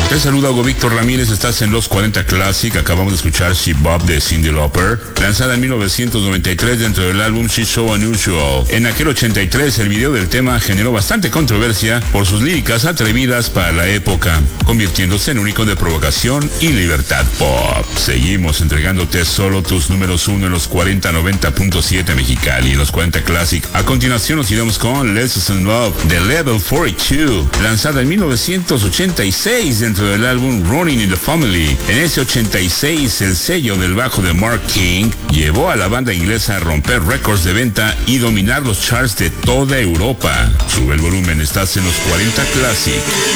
Te saluda Hugo Víctor Ramírez, estás en los 40 Classic. Acabamos de escuchar She Bop de Cyndi Lauper, lanzada en 1993 dentro del álbum She's So Unusual. En aquel 83 el video del tema generó bastante controversia por sus líricas atrevidas para la época, convirtiéndose en un icono de provocación y libertad pop. Seguimos entregándote solo tus números 1 en los 40-90.7 Mexicali, en los 40 Classic. A continuación nos iremos con Lessons in Love de Level 42, lanzada en 1986 dentro del álbum Running in the Family. En ese 86 el sello del bajo de Mark King llevó a la banda inglesa a romper récords de venta y dominar los charts de toda Europa. Sube el volumen, estás en los 40 Classic.